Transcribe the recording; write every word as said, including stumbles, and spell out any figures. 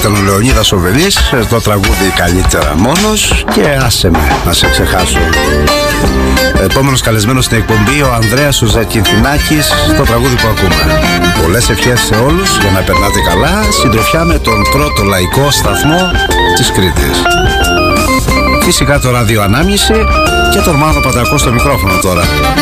ήταν ο Λεωνίδας ο Βελής, το τραγούδι «Καλύτερα μόνος» και «Άσε με να σε ξεχάσω». Επόμενος καλεσμένος στην εκπομπή ο Ανδρέας ο Ζακυνθινάκης, το τραγούδι που ακούμε. Πολλές ευχές σε όλους για να περνάτε καλά, συντροφιά με τον πρώτο λαϊκό σταθμό της Κρήτης. Φυσικά το ράδιο Ανάμνηση και τον Μάνο Πατακό στο μικρόφωνο τώρα.